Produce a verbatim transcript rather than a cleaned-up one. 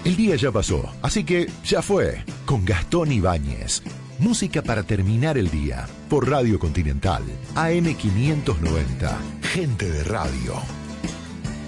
El día ya pasó, así que ya fue. Con Gastón Ibáñez. Música para terminar el día. Por Radio Continental. A M quinientos noventa. Gente de radio.